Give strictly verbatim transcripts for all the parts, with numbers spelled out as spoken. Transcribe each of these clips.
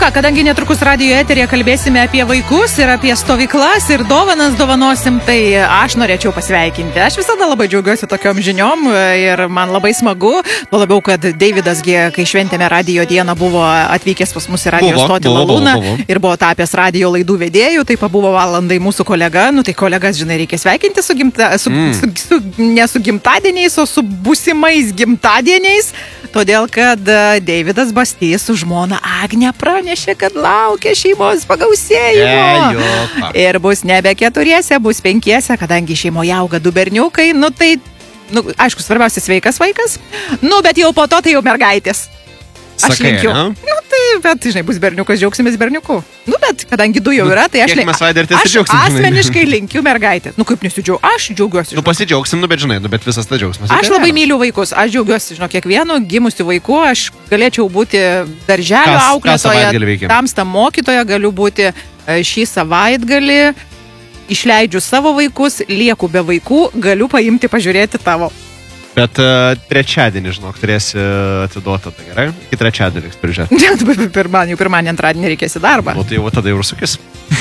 ką, kadangi netrukus radijo eteryje kalbėsime apie vaikus ir apie stovyklas ir dovanas dovanosim, tai aš norėčiau pasveikinti. Aš visada labai džiaugiuosi tokiom žiniom ir man labai smagu. Tuo labiau, kad Deividas, kai šventėme radijo dieną, buvo atvykęs pas mus į radijo stotį Lalūną ir buvo tapęs radijo laidų vedėjų, taip pabuvo valandai mūsų kolega. Nu tai kolegas, žinai, reikia sveikinti su, gimta, su, mm. su, su ne su gimtadieniais, o su būsimais gimtadieniais. Todėl, kad Deividas Bastys su žmona Agne pranešė, kad laukia šeimos pagausėjimo. Yeah, ir bus nebe keturiese, bus penkiese, kadangi šeimoje auga du berniukai. Nu tai, nu, aišku, svarbiausia sveikas vaikas. Nu, bet jau po to tai jau mergaitės. Aš Sakai, linkiu. Ne? Nu tai, bet, žinai, bus berniukas, džiaugsimės berniuku. Nu, bet, kadangi du jau yra, tai aš, Kiek mes Vaidai ir aš asmeniškai linkiu mergaitės. Nu, kaip nesidžiaugiu, aš džiaugiuosi. Nu, pasidžiaugsim, nu, bet žinai, nu, bet visas ta džiaugsmas. Aš labai myliu vaikus, aš džiaugiuosi, žinau, kiekvienu gimusiu vaiku, aš galėčiau būti darželio auklėtoja, tamsta mokytoja, galiu būti šį savaitgalį, išleidžiu savo vaikus, lieku be vaikų, galiu paimti pažiūrėti tavo. Bet uh, trečiadienį, žinok, turėsi atiduotą, tai gerai? Iki trečiadienį reiks prižiūrėti. Pirmanį, pirmanį, antradienį reikės į darbą. Nu, tai jau tada jau ir sukis.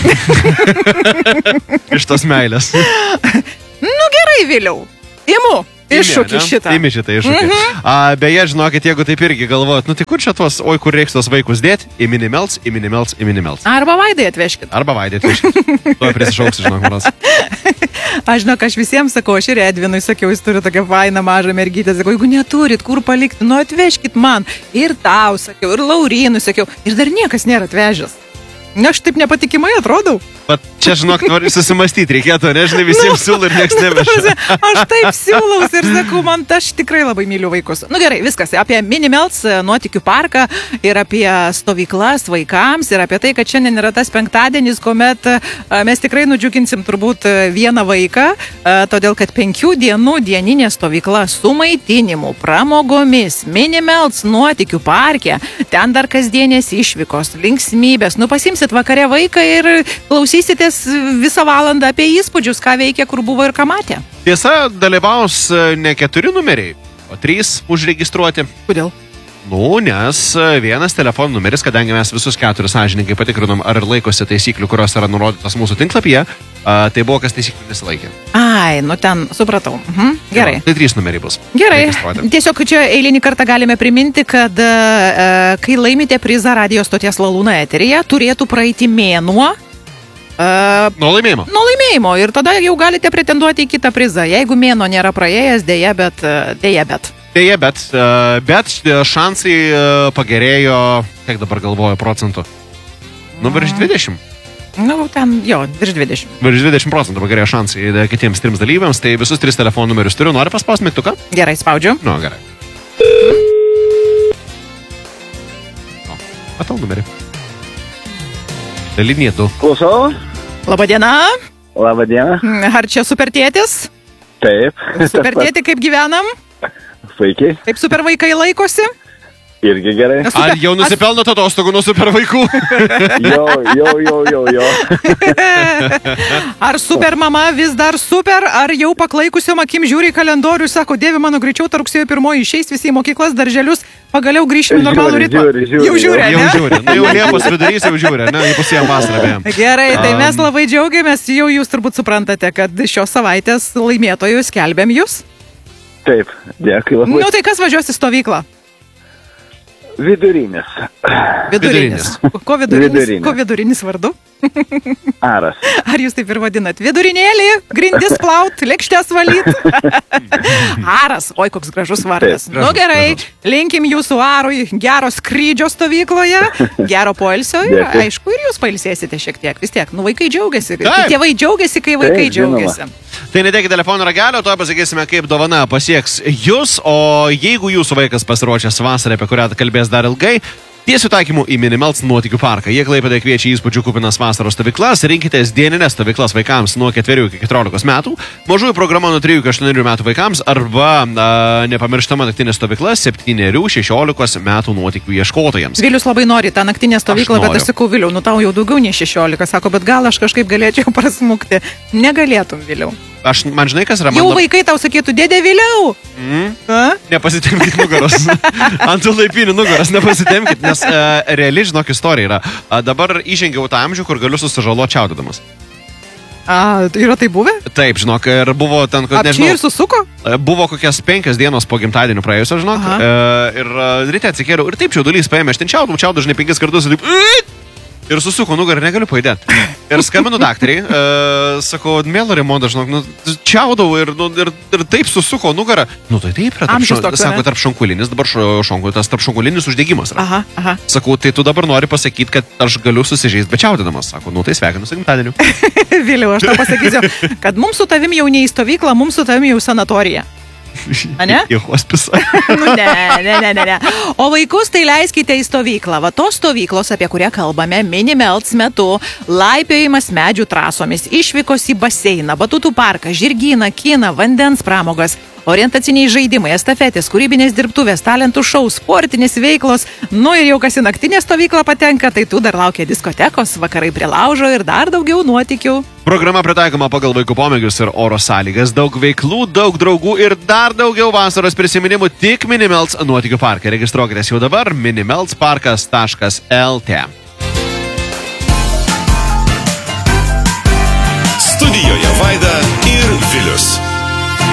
Iš tos meilės. Nu, gerai, Viliau. Imu. Iššūkį šitą. Imi šitą iššūkį. Mhm. A, beje, žinokit, jeigu taip irgi galvojat, nu tai kur čia tuos, oi, kur reiks tos vaikus dėti, į minimelts, į minimelts, į minimelts. Arba Vaidai atveškit. Arba Vaidai atveškit. Tuo prisišauksiu, žinok, manas. Aš žinok, aš visiems sakau, aš ir Edvinui sakiau, jis turi tokią fainą mažą mergytę, sakau, jeigu neturit kur palikti, nu atveškit man. Ir tau sakiau, ir Laurynui sakiau, ir dar niekas nėra atvežęs. Ne, aš taip nepatikimai atrodau. Bet čia, žinok, nori susimastyti reikėtų, nežinai, visiems siūlau ir nieks neveža. Aš taip siūlaus ir sakau, man aš tikrai labai myliu vaikus. Nu gerai, viskas. Apie Minimelts nuotykių parką ir apie stovyklas vaikams ir apie tai, kad šiandien yra tas penktadienis, kuomet mes tikrai nudžiuginsim turbūt vieną vaiką, todėl kad penkių dienų dieninė stovykla su maitinimu, pramogomis, Minimelts nuotykių parke, ten dar kasdienės išvykos, linksmybės, nu pasimsit vakare vaiką ir klausysitės visą valandą apie įspūdžius, ką veikia, kur buvo ir ką matė. Tiesa, dalyvaus ne keturi numeriai, o trys užregistruoti. Kodėl? Nu, nes vienas telefonų numeris, kadangi mes visus keturis sąžininkai patikrinom, ar laikosi taisyklių, kurios yra nurodytos mūsų tinklapyje, tai buvo, kas taisyklių nesilaikė. Ai, nu ten, supratau. Mhm. Gerai. Jo, tai trys numeriai bus. Gerai. Tiesiog čia eilinį kartą galime priminti, kad uh, kai laimite prizą radio stoties Lalūna eteryje, turėtų praeiti mėnuo. Uh, nuo laimėjimo. Nuo laimėjimo. Ir tada jau galite pretenduoti į kitą prizą. Jeigu mėnuo nėra praėjęs, dėja, bet... Dėja, bet. Dėja, bet, bet šansai pagerėjo, kiek dabar galvoju, procentų. Nu, virš dvidešimt. Nu, ten, jo, virš dvidešimt. Virš dvidešimt procentų pagerėjo šansai kitiems trims dalyviams, tai visus tris telefonų numerius turiu. Nori paspausti mygtuką? Gerai, spaudžiu. Nu, gerai. O, matau numerį. Linija du. Klausau. Labadiena. Labadiena. Ar čia supertėtis? Taip. Supertėti, kaip gyvenam? Sveikiai. Kaip super vaikai laikosi? Irgi gerai. Super... Ar jau nusipelnot atostogų nuo super vaikų? jo, jo, jo, jo, jo. Ar super mama vis dar super, ar jau paklaikusiom akim žiūri į kalendorių, sako, Dievi mano, greičiau ta rugsėjo pirmoji išeis visi į mokyklas, darželius, pagaliau grįšim į normalų ritmą. Žiūri, žiūri, jau žiūri, jau žiūri. Nu, jau Liepos vidurys jau žiūri, ne, jau pusėjom vasarą beje. Gerai, tai um... mes labai džiaugiamės, jau jūs turbūt suprantate, kad šios savaitės laimėtojų skelbiam jūs. Taip, dėkui labai. Nu tai kas važiuos į stovyklą? Vidurinis. Vidurinis. Ko vidurinis? Vidurinis. Ko vidurinis vardu? Aras. Ar jūs taip ir vadinat? Vidurinėlį, grindis plaut, lėkštes valyt. Aras. Oi, koks gražus vardas. Taip, nu gražus, gerai, gražus. linkim jūsų Arui gero skrydžio stovykloje, gero poilsio ir aišku, ir jūs pailsėsite šiek tiek. Vis tiek, nu vaikai džiaugiasi. Taip. Tėvai džiaugiasi, kai vaikai Taip, džiaugiasi. Tai nedėkit telefono ragelio, to pasakysime, kaip dovana pasieks jūs, o jeigu jūsų vaikas pasiruošęs vasarą, apie kurią kalbės dar ilgai, tiesių taikymų į Minimelts nuotykių parką. Jie Klaipėdoje kviečia įspūdžių kupinas vasaros stovyklas, rinkitės dienines stovyklas vaikams nuo ketverių iki keturiolikos metų, mažųjų programa nuo trijų iki aštuonerių metų vaikams arba a, nepamirštama naktinė stovykla septynerių šešiolikos metų nuotykių ieškotojams. Vilius labai nori tą naktinę stovyklą, bet aš sakau, Viliau, nu tau jau daugiau nei šešiolika, sako, bet gal aš kažkaip galėčiau prasmukti. Negalėtum, Viliau. aš, man žinai, kas yra man... Jau lab- vaikai tau sakytų, dėdė vėliau. Mm. A? Nepasitemkit nugaros. Ant tų laipinių nugaros nepasitemkit, nes uh, reali, žinok, istorija yra. Uh, dabar įžengiau tą amžių, kur galiu susižaloti čiaudydamas. A, yra tai buvę? Taip, žinok, ir buvo ten, kad Apčiai ir susuko? E, Buvo kokias penkias dienos po gimtadienio praėjusio, žinok. Aha. E, ir e, ryte atsikėliau ir taip čiaudulys paėmė, aš ten čiaudau, čiaudau, žinai, penkis kartus ir taip... Ir susuko nugarą, negaliu pajudėti. Ir skambinu daktarį, e, sakau, mėlo remondą, žinok, nu, čiaudau ir, nu, ir, ir taip susuko nugarą. Nu, tai taip yra, tarp, Amžius šon, toks, sako, ane? tarp šonkulinis, dabar šonku, tas tarp šonkulinis uždegimas yra. Aha, aha. Sakau, tai tu dabar nori pasakyti, kad aš galiu susižeisti be čiaudydamas. Sako, nu tai sveikinu su gimtadieniu. Vėliau aš tau pasakysiu, kad mums su tavim jau ne į stovyklą, mums su tavim jau sanatorija. Ane? Į hospisą. Nu, ne, ne, ne, ne, ne. O vaikus tai leiskite į stovyklą. Va tos stovyklos, apie kurią kalbame, mini-melts metu, laipiojimas medžių trasomis, išvykos į baseiną, batutų parką, žirgyną, kiną, vandens pramogas, orientaciniai žaidimai, estafetės, kūrybinės dirbtuvės, talentų šou, sportinės veiklos. Nu ir jau kas į naktinę stovyklą patenka, tai tu dar laukia diskotekos, vakarai prie laužo ir dar daugiau nuotykių. Programa pritaikoma pagal vaikų pomėgius ir oro sąlygas. Daug veiklų, daug draugų ir dar daugiau vasaros prisiminimų tik Minimelts nuotykių parke. Registruokitės jau dabar minimeltsparkas taškas lt. Studijoje Vaida ir Vilius.